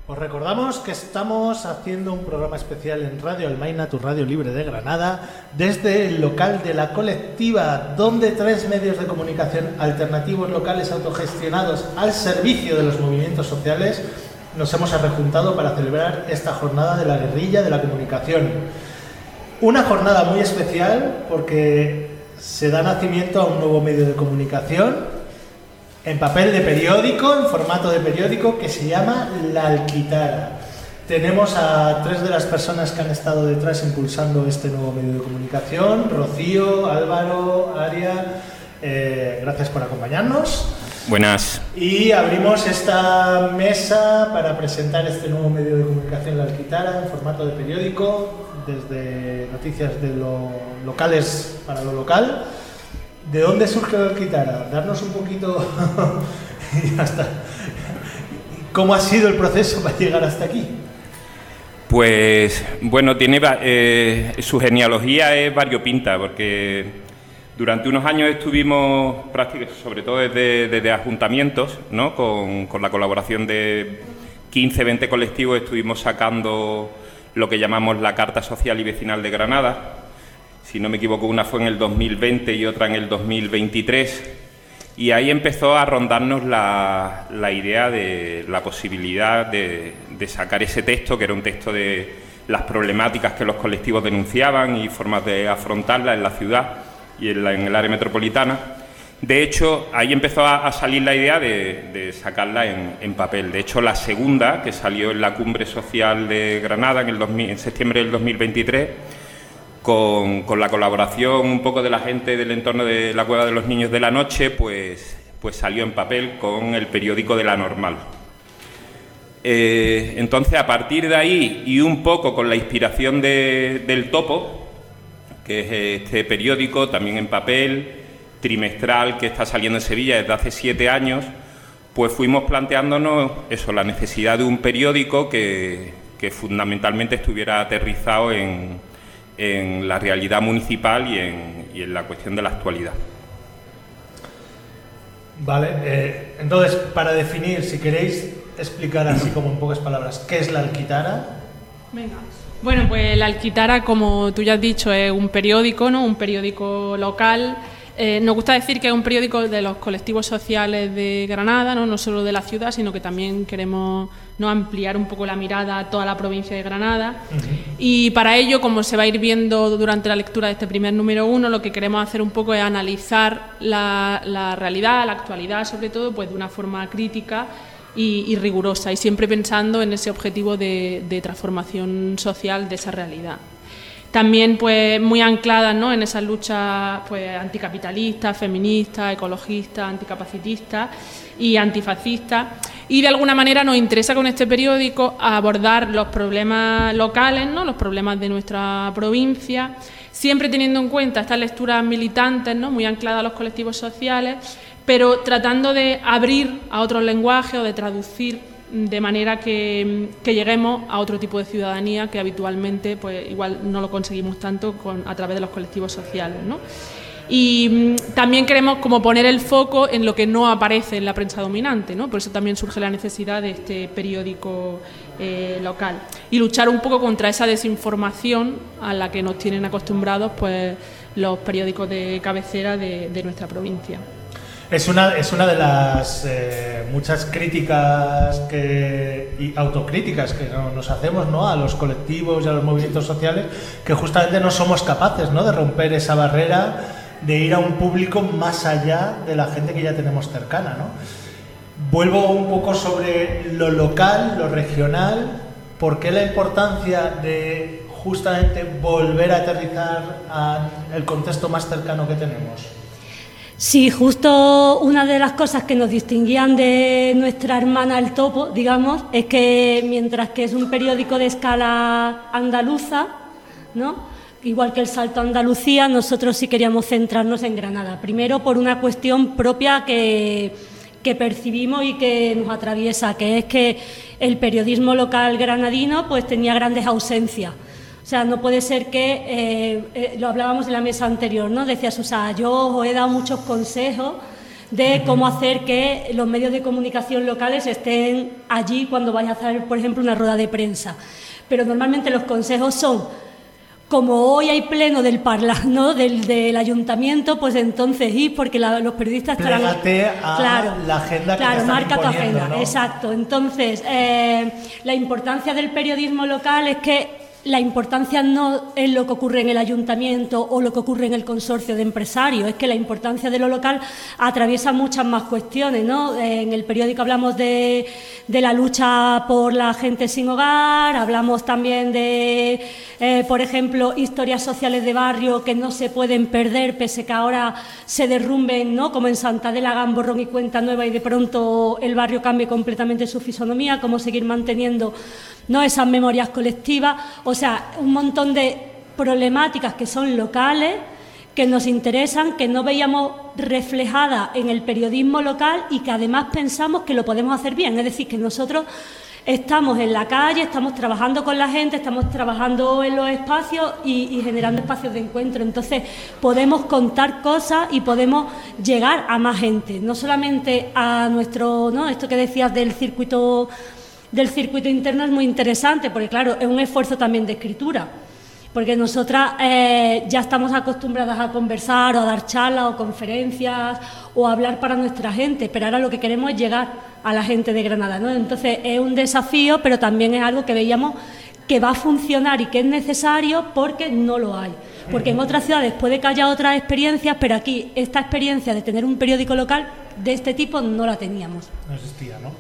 Os recordamos que estamos haciendo un programa especial en Radio Almaina, tu radio libre de Granada, desde el local de la colectiva, donde 3 medios de comunicación alternativos locales autogestionados al servicio de los movimientos sociales nos hemos rejuntado para celebrar esta jornada de la guerrilla de la comunicación. Una jornada muy especial porque se da nacimiento a un nuevo medio de comunicación en papel de periódico, en formato de periódico, que se llama La Alquitara. Tenemos a 3 de las personas que han estado detrás impulsando este nuevo medio de comunicación: Rocío, Álvaro, Aria. Gracias por acompañarnos. Buenas. Y abrimos esta mesa para presentar este nuevo medio de comunicación, La Alquitara, en formato de periódico, desde noticias de lo locales para lo local. ¿De dónde surge La Alquitara? Darnos un poquito y hasta cómo ha sido el proceso para llegar hasta aquí. Pues bueno, tiene su genealogía es variopinta, porque durante unos años estuvimos prácticamente, sobre todo desde ayuntamientos, ¿no? Con la colaboración de 15-20 colectivos, estuvimos sacando lo que llamamos la Carta Social y Vecinal de Granada. Si no me equivoco, una fue en el 2020 y otra en el 2023, y ahí empezó a rondarnos la idea de la posibilidad de sacar ese texto, que era un texto de las problemáticas que los colectivos denunciaban y formas de afrontarlas en la ciudad y en el área metropolitana. De hecho, ahí empezó a salir la idea de sacarla en papel. De hecho, la segunda, que salió en la Cumbre Social de Granada en septiembre del 2023, con la colaboración un poco de la gente del entorno de la Cueva de los Niños de la Noche, pues salió en papel con el periódico de La Normal. Entonces, a partir de ahí, y un poco con la inspiración del Topo, que es este periódico también en papel, trimestral, que está saliendo en Sevilla desde hace 7 años, pues fuimos planteándonos eso, la necesidad de un periódico que fundamentalmente estuviera aterrizado en la realidad municipal y en la cuestión de la actualidad. Vale, entonces, para definir, si queréis explicar así como en pocas palabras, ¿qué es La Alquitara? Venga. Bueno, pues La Alquitara, como tú ya has dicho, es un periódico, ¿no? Un periódico local. Nos gusta decir que es un periódico de los colectivos sociales de Granada, no solo de la ciudad, sino que también queremos, ¿no?, ampliar un poco la mirada a toda la provincia de Granada. Y para ello, como se va a ir viendo durante la lectura de este primer número 1, lo que queremos hacer un poco es analizar la realidad, la actualidad, sobre todo, pues de una forma crítica y rigurosa, y siempre pensando en ese objetivo de transformación social de esa realidad. También pues muy ancladas, ¿no?, en esas luchas pues anticapitalistas, feministas, ecologistas, anticapacitistas y antifascistas. Y de alguna manera nos interesa con este periódico abordar los problemas locales, ¿no?, los problemas de nuestra provincia, siempre teniendo en cuenta estas lecturas militantes, ¿no?, muy ancladas a los colectivos sociales, pero tratando de abrir a otros lenguajes o de traducir de manera que lleguemos a otro tipo de ciudadanía que habitualmente pues igual no lo conseguimos tanto a través de los colectivos sociales, ¿no? Y también queremos como poner el foco en lo que no aparece en la prensa dominante, ¿no? Por eso también surge la necesidad de este periódico local y luchar un poco contra esa desinformación a la que nos tienen acostumbrados pues los periódicos de cabecera de nuestra provincia. Es una de las muchas críticas y autocríticas que nos hacemos, ¿no?, a los colectivos y a los movimientos sociales, que justamente no somos capaces, ¿no?, de romper esa barrera, de ir a un público más allá de la gente que ya tenemos cercana, ¿no? Vuelvo un poco sobre lo local, lo regional. ¿Por qué la importancia de justamente volver a aterrizar al contexto más cercano que tenemos? Sí, justo una de las cosas que nos distinguían de nuestra hermana El Topo, digamos, es que mientras que es un periódico de escala andaluza, ¿no?, igual que El Salto a Andalucía, nosotros sí queríamos centrarnos en Granada. Primero por una cuestión propia que percibimos y que nos atraviesa, que es que el periodismo local granadino pues tenía grandes ausencias. O sea, no puede ser que, lo hablábamos en la mesa anterior, ¿no?, decía Susana, yo os he dado muchos consejos, de cómo hacer que los medios de comunicación locales estén allí cuando vaya a hacer, por ejemplo, una rueda de prensa. Pero normalmente los consejos son, como hoy hay pleno del del ayuntamiento, pues entonces porque los periodistas estarán... Plégate a la agenda que te están marca tu imponiendo, agenda, ¿no? exacto. Entonces, la importancia del periodismo local es que la importancia no es lo que ocurre en el ayuntamiento o lo que ocurre en el consorcio de empresarios, es que la importancia de lo local atraviesa muchas más cuestiones, ¿no? En el periódico hablamos de la lucha por la gente sin hogar, hablamos también de, por ejemplo, historias sociales de barrio que no se pueden perder pese que ahora se derrumben, ¿no? Como en Santa Adela hagan borrón y cuenta nueva y de pronto el barrio cambie completamente su fisonomía, cómo seguir manteniendo, ¿no?, esas memorias colectivas. O sea, un montón de problemáticas que son locales, que nos interesan, que no veíamos reflejadas en el periodismo local y que además pensamos que lo podemos hacer bien. Es decir, que nosotros estamos en la calle, estamos trabajando con la gente, estamos trabajando en los espacios y generando espacios de encuentro. Entonces, podemos contar cosas y podemos llegar a más gente, no solamente a nuestro, ¿no?, esto que decías del circuito interno es muy interesante, porque claro, es un esfuerzo también de escritura, porque nosotras ya estamos acostumbradas a conversar o a dar charlas o conferencias o a hablar para nuestra gente, pero ahora lo que queremos es llegar a la gente de Granada, ¿no? Entonces es un desafío, pero también es algo que veíamos que va a funcionar y que es necesario porque no lo hay. Porque en otras ciudades puede que haya otras experiencias, pero aquí esta experiencia de tener un periódico local de este tipo no la teníamos. No existía, ¿no?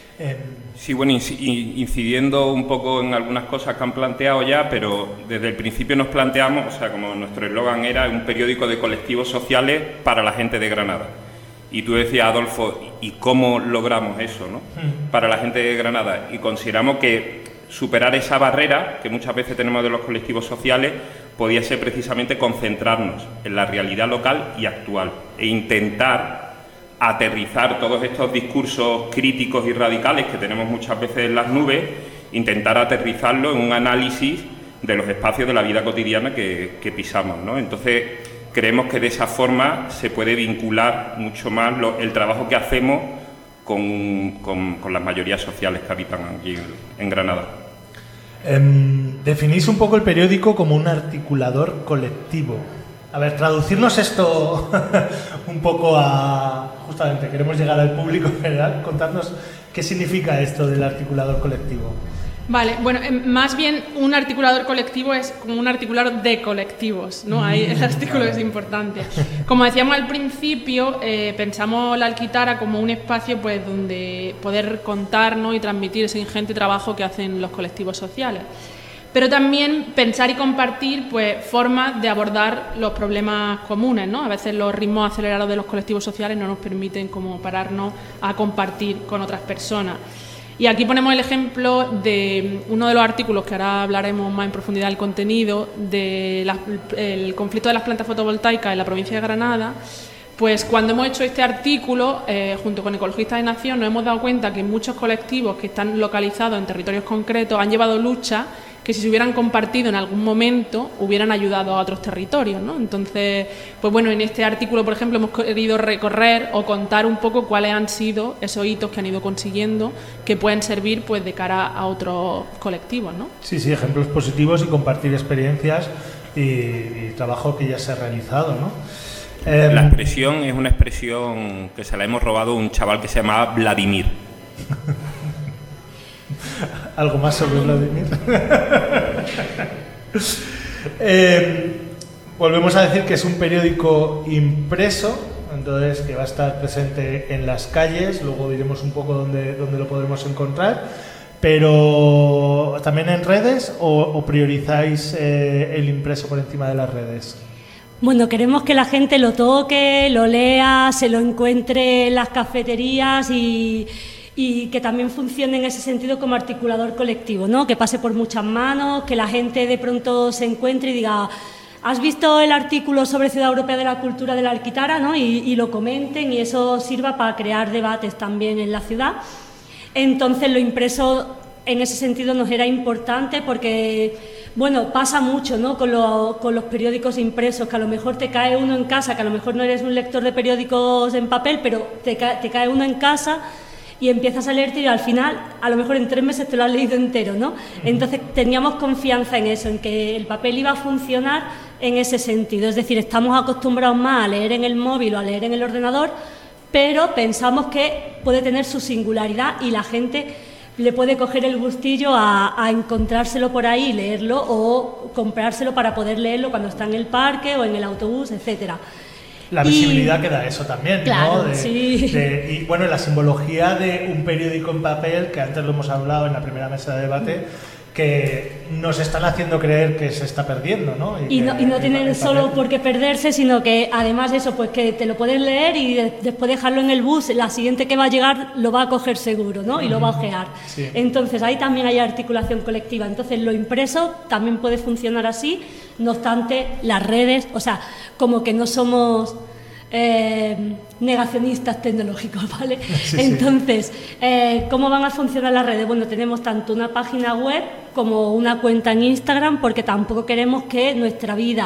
Sí, bueno, incidiendo un poco en algunas cosas que han planteado ya, pero desde el principio nos planteamos, o sea, como nuestro eslogan era un periódico de colectivos sociales para la gente de Granada. Y tú decías, Adolfo, ¿y cómo logramos eso, no?, para la gente de Granada? Y consideramos que superar esa barrera que muchas veces tenemos de los colectivos sociales podía ser precisamente concentrarnos en la realidad local y actual e intentar aterrizar todos estos discursos críticos y radicales que tenemos muchas veces en las nubes, intentar aterrizarlo en un análisis de los espacios de la vida cotidiana que pisamos, ¿no? Entonces, creemos que de esa forma se puede vincular mucho más el trabajo que hacemos con las mayorías sociales que habitan aquí en Granada. Definís un poco el periódico como un articulador colectivo. A ver, traducirnos esto un poco a... Justamente, queremos llegar al público en general. Contarnos qué significa esto del articulador colectivo. Vale, bueno, más bien un articulador colectivo es como un articulador de colectivos, ¿no? Ahí el artículo es importante. Como decíamos al principio, pensamos la Alquitara como un espacio pues donde poder contar, ¿no?, y transmitir ese ingente trabajo que hacen los colectivos sociales. Pero también pensar y compartir pues formas de abordar los problemas comunes, ¿no? A veces los ritmos acelerados de los colectivos sociales no nos permiten como pararnos a compartir con otras personas. Y aquí ponemos el ejemplo de uno de los artículos que ahora hablaremos más en profundidad del contenido, del conflicto de las plantas fotovoltaicas en la provincia de Granada. Pues cuando hemos hecho este artículo, junto con Ecologistas de Nación, nos hemos dado cuenta que muchos colectivos que están localizados en territorios concretos han llevado luchas que si se hubieran compartido en algún momento hubieran ayudado a otros territorios, ¿no? Entonces, pues bueno, en este artículo, por ejemplo, hemos querido recorrer o contar un poco cuáles han sido esos hitos que han ido consiguiendo que pueden servir pues de cara a otros colectivos, ¿no? Sí, ejemplos positivos y compartir experiencias y trabajo que ya se ha realizado, ¿no? La expresión es una expresión que se la hemos robado a un chaval que se llamaba Vladimir. ¿Algo más sobre Vladimir? Volvemos a decir que es un periódico impreso, entonces que va a estar presente en las calles, luego diremos un poco dónde lo podremos encontrar, pero también en redes o priorizáis el impreso por encima de las redes. Bueno, queremos que la gente lo toque, lo lea, se lo encuentre en las cafeterías y que también funcione en ese sentido como articulador colectivo, ¿no? Que pase por muchas manos, que la gente de pronto se encuentre y diga, ¿has visto el artículo sobre Ciudad Europea de la Cultura de la Alquitara?, ¿no? Y lo comenten y eso sirva para crear debates también en la ciudad. Entonces lo impreso en ese sentido nos era importante porque Bueno, pasa mucho, ¿no? Con los periódicos impresos, que a lo mejor te cae uno en casa, que a lo mejor no eres un lector de periódicos en papel, pero te cae uno en casa y empiezas a leerte y al final, a lo mejor en 3 meses te lo has leído entero, ¿no? Entonces teníamos confianza en eso, en que el papel iba a funcionar en ese sentido. Es decir, estamos acostumbrados más a leer en el móvil o a leer en el ordenador, pero pensamos que puede tener su singularidad y la gente le puede coger el gustillo a encontrárselo por ahí, leerlo o comprárselo para poder leerlo cuando está en el parque o en el autobús, etcétera. La visibilidad que da eso también, claro, ¿no? Sí. Y bueno, la simbología de un periódico en papel, que antes lo hemos hablado en la primera mesa de debate, que nos están haciendo creer que se está perdiendo, ¿no? Y no tienen solo por qué perderse, sino que además eso, pues que te lo puedes leer y después dejarlo en el bus, la siguiente que va a llegar lo va a coger seguro, ¿no? Y lo va a ojear. Sí. Entonces ahí también hay articulación colectiva. Entonces lo impreso también puede funcionar así, no obstante las redes, o sea, como que no somos negacionistas tecnológicos, ¿vale? Sí, entonces, ¿cómo van a funcionar las redes? Bueno, tenemos tanto una página web como una cuenta en Instagram, porque tampoco queremos que nuestra vida